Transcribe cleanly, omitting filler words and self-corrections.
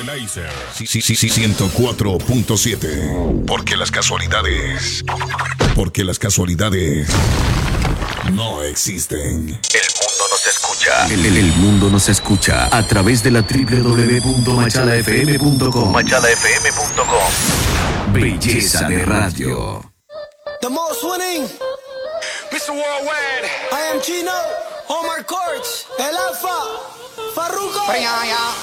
Laser. Sí, 104.7. Porque las casualidades no existen. El mundo nos escucha a través de la www.machalafm.com. Belleza de radio. The most winning, Mr. Worldwide. I am Chino, Omar Courts, El Alfa, Farruko.